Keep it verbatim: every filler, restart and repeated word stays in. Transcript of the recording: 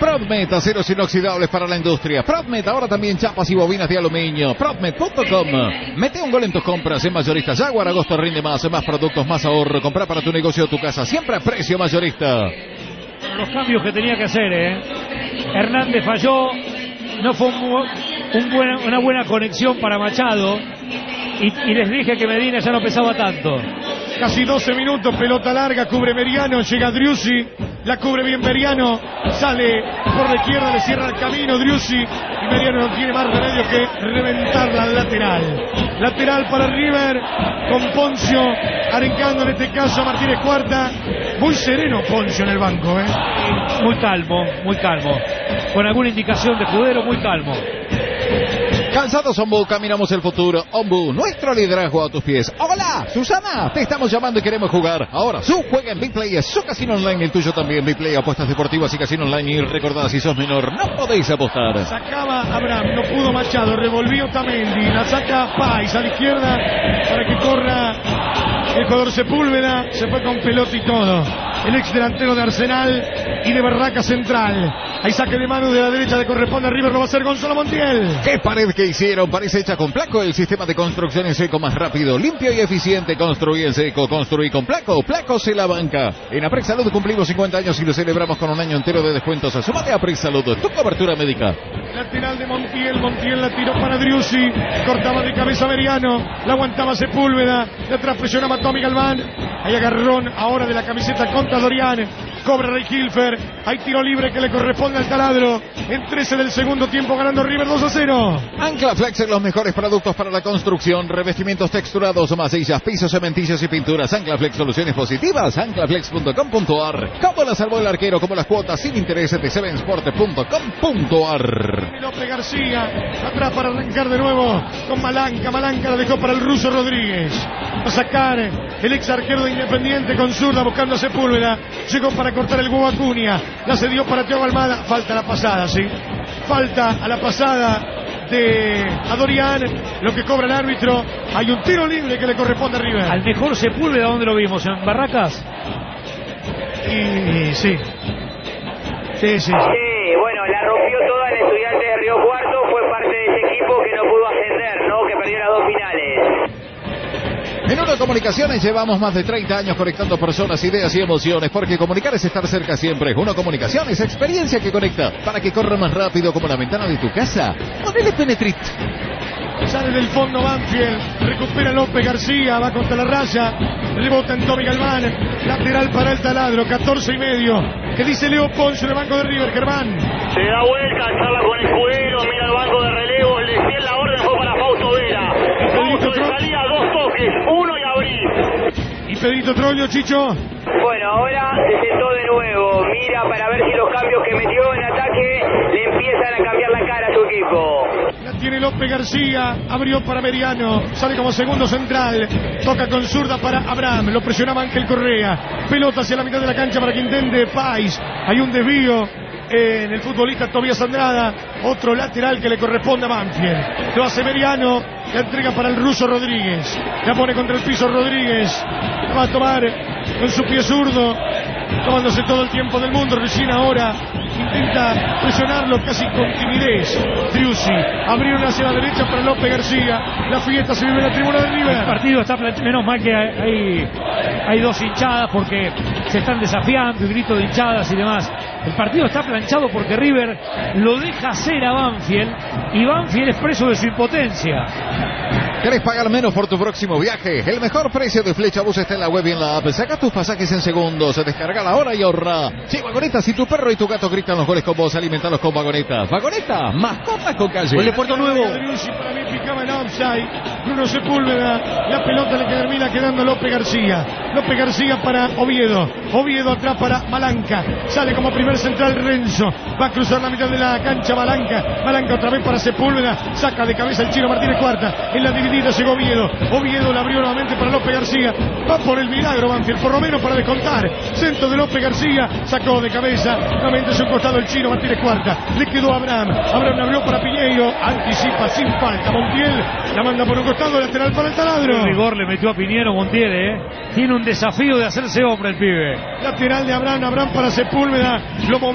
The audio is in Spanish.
Prodmet, aceros inoxidables para la industria. Prodmet, ahora también chapas y bobinas de aluminio. Prodmet punto com. Mete un gol en tus compras en Mayorista Jaguar. Agosto rinde más, más productos, más ahorro. Compra para tu negocio o tu casa, siempre a precio mayorista. Los cambios que tenía que hacer, ¿eh? Hernández falló. No fue un, un buen, una buena conexión para Machado. Y, y les dije que Medina ya no pesaba tanto. Casi doce minutos, pelota larga, cubre Meriano, llega Driussi, la cubre bien Meriano, sale por la izquierda, le cierra el camino Driussi y Meriano no tiene más remedio que reventarla al lateral. Lateral para River, con Poncio, arrancando en este caso a Martínez Cuarta. Muy sereno Poncio en el banco, ¿eh? Muy calmo, muy calmo. Con alguna indicación de Escudero, muy calmo. Cansados Ombu, caminamos el futuro. Ombu, nuestro liderazgo a tus pies. Hola, Susana, te estamos llamando y queremos jugar. Ahora, su juega en BitPlay, es su casino online, el tuyo también. BitPlay, apuestas deportivas y casino online. Y recordad, si sos menor, no podéis apostar. Sacaba Abraham, no pudo Machado, revolvió Otamendi, la saca Pais a la izquierda para que corra el jugador Sepúlveda. Se fue con pelota y todo. El ex delantero de Arsenal y de Barraca Central. Hay saque de mano de la derecha, le corresponde a River, lo va a hacer Gonzalo Montiel. ¿Qué pared que hicieron? Parece hecha con Placo, el sistema de construcción en seco más rápido, limpio y eficiente. Construí en seco, construí con Placo. Placo se la banca. En Aprex Salud cumplimos cincuenta años y lo celebramos con un año entero de descuentos. Sumate a Aprex Salud, tu cobertura médica. Lateral de Montiel, Montiel la tiró para Driussi, cortaba de cabeza Meriano, la aguantaba Sepúlveda, de atrás presionaba Tommy Galván. Hay agarrón ahora de la camiseta contra Dorian. Cobra Rey Hilfer. Hay tiro libre que le corresponde al taladro. En trece del segundo tiempo ganando River dos a cero. Anclaflex en los mejores productos para la construcción. Revestimientos texturados, masillas, pisos, cementillos y pinturas. Anclaflex, soluciones positivas. Anclaflex punto com punto ar. Como la salvó el arquero, como las cuotas sin intereses de seven sport punto com punto ar. López García. Atrás para arrancar de nuevo con Malanca. Malanca la dejó para el ruso Rodríguez. Va a sacar el ex arquero de Independiente con zurda buscando a Sepúlveda. Llegó para cortar el huevo Acuña. La cedió para Thiago Almada. Falta la pasada, sí. Falta a la pasada de Adorian. Lo que cobra el árbitro. Hay un tiro libre que le corresponde a River. Al mejor Sepúlveda, ¿dónde lo vimos? ¿En Barracas? Y sí. Sí, sí. Sí, bueno, la rompió toda el Estudiantes de Río Cuarto. Fue parte de ese equipo que no pudo ascender, ¿no? Que perdió las dos finales. En Uno Comunicaciones llevamos más de treinta años conectando personas, ideas y emociones, porque comunicar es estar cerca siempre. Uno Comunicaciones, experiencia que conecta, para que corra más rápido como la ventana de tu casa. Ponele Penetrit. Sale del fondo Banfield, recupera López García, va contra la raya, rebota en Tommy Galván, lateral para el taladro, catorce y medio. ¿Qué dice Leo Ponce en el banco de River, Germán? Se da vuelta, charla con Escudero, mira el banco de relevo, le dio la orden, fue para Fausto Vera. Fausto de salida, dos toques, uno y abrir. ¿Y Pedrito Troglio, Chicho? Bueno, ahora se sentó de nuevo, mira para ver si los cambios que metió en ataque le empiezan a cambiar la cara a su equipo. La tiene López García, abrió para Meriano, sale como segundo central, toca con zurda para Abraham, lo presionaba Ángel Correa, pelota hacia la mitad de la cancha para que intente Pais, hay un desvío en el futbolista Tobías Andrada, otro lateral que le corresponde a Banfield, lo hace Meriano, la entrega para el ruso Rodríguez, la pone contra el piso Rodríguez, la va a tomar con su pie zurdo, tomándose todo el tiempo del mundo, recién ahora intenta presionarlo casi con timidez. Driussi abrieron hacia la derecha para López García, la fiesta se vive en la tribuna de River. El partido está planchado, menos mal que hay, hay dos hinchadas porque se están desafiando y gritos de hinchadas y demás. El partido está planchado porque River lo deja hacer a Banfield y Banfield es preso de su impotencia. ¿Querés pagar menos por tu próximo viaje? El mejor precio de Flecha Bus está en la web y en la app. Saca tus pasajes en segundos, descarga la hora y ahorra. Sí, Vagoneta, si tu perro y tu gato gritan los goles con vos, alimentalos con Vagoneta. Vagoneta, mascotas con calle. Gol de Puerto Nuevo. Para mí picaba en offside. Bruno Sepúlveda, la pelota le termina quedando a López García. López García para Oviedo. Oviedo atrás para Malanca. Sale como primer central Renzo. Va a cruzar la mitad de la cancha Malanca. Malanca otra vez para Sepúlveda. Saca de cabeza el chino Martínez Cuarta. En la dividida llegó Oviedo. Oviedo la abrió nuevamente para López García. Va por el milagro Banfield, por lo menos para descontar. Centro de López García. Sacó de cabeza. Nuevamente a su costado el chino Martínez Cuarta. Le quedó a Abraham. Abraham la abrió para Piñeiro. Anticipa sin falta. Montiel la manda por un costado, lateral para el taladro. El rigor le metió a Piñero Montiel, ¿eh? Tiene un desafío de hacerse hombre el pibe. Lateral de Abraham. Abraham para Sepúlveda. Lo movió.